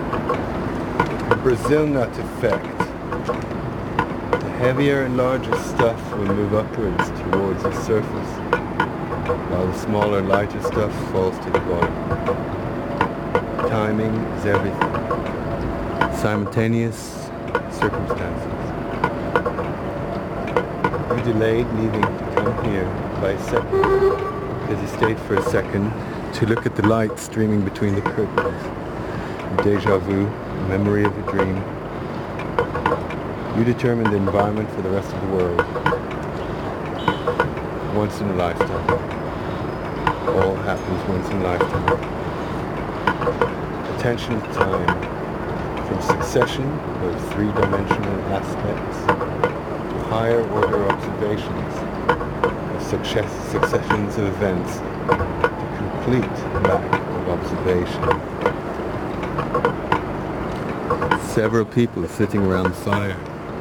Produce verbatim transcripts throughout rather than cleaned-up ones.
Brazil nut effect. The heavier and larger stuff will move upwards towards the surface, while the smaller, lighter stuff falls to the bottom. Timing is everything. Simultaneous circumstances. You delayed leaving to come here by a second, because you stayed for a second to look at the light streaming between the curtains. Deja vu, a memory of a dream. You determine the environment for the rest of the world. Once in a lifetime. All happens once in a lifetime. Attention to time. From succession of three-dimensional aspects to higher order observations of success, successions of events to complete lack of observation. Several people sitting around the fire.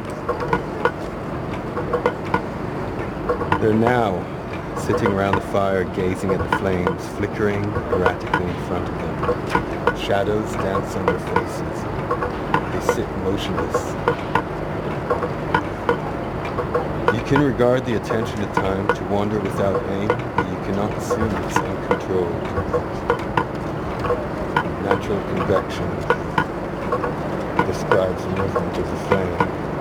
They're now sitting around the fire gazing at the flames flickering erratically in front of them. Shadows dance on their faces. They sit motionless. You can regard the attention of time to wander without aim, but you cannot assume it's uncontrolled. Natural convection describes the movement of the flame.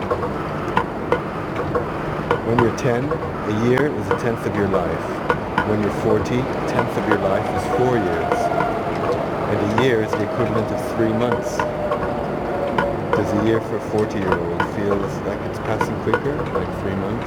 When you're ten, a year is a tenth of your life. When you're forty, a tenth of your life is four years. And a year is the equivalent of three months. Does a year for a forty-year-old feel like it's passing quicker, like three months?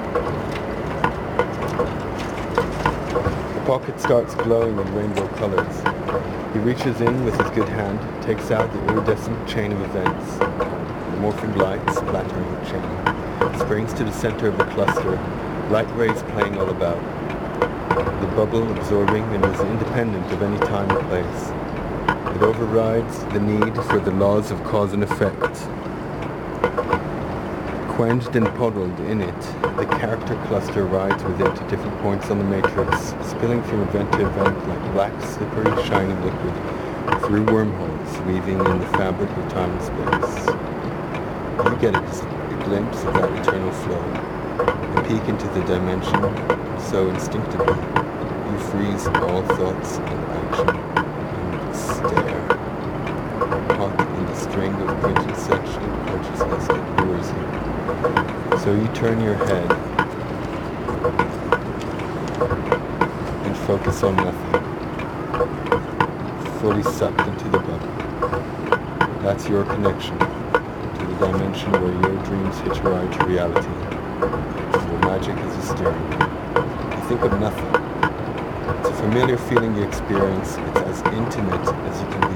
The pocket starts glowing in rainbow colors. He reaches in with his good hand, takes out the iridescent chain of events, the morphing light splattering the chain, springs to the center of the cluster, light rays playing all about, the bubble absorbing and is independent of any time or place. It overrides the need for the laws of cause and effect. Quenched and puddled in it, the character cluster rides with it to different points on the matrix, spilling from event to event like black, slippery, shiny liquid through wormholes, weaving in the fabric of time and space. You get a, a glimpse of that eternal flow, a peek into the dimension, so instinctively you freeze all thoughts and action and stare, caught in the string of printed sexual consciousness that lures you. So you turn your head and focus on nothing, fully sucked into the bubble. That's your connection to the dimension where your dreams hitch a ride to reality. Your magic is a steering wheel. You think of nothing. It's a familiar feeling you experience. It's as intimate as you can be